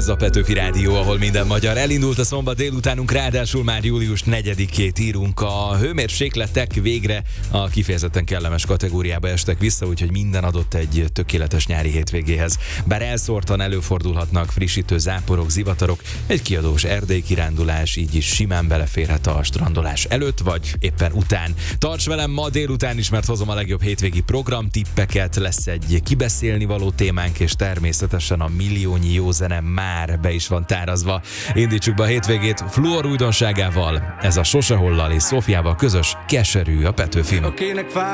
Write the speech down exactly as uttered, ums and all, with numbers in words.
Ez a Petőfi Rádió, ahol minden magyar. Elindult a szombat délutánunk, ráadásul már július negyedikét írunk. A hőmérsékletek végre a kifejezetten kellemes kategóriába estek vissza, úgyhogy minden adott egy tökéletes nyári hétvégéhez. Bár elszórtan előfordulhatnak frissítő záporok, zivatarok, egy kiadós erdei kirándulás így is simán beleférhet a strandolás előtt, vagy éppen után. Tarts velem ma délután is, mert hozom a legjobb hétvégi programtippeket, lesz egy kibeszélni való témánk, és természetesen a milliónyi jó zene már be is van tárazva. Indítsuk be a hétvégét Fluor újdonságával. Ez a Sosehollal és Szófiával közös Keserű a Petőfin.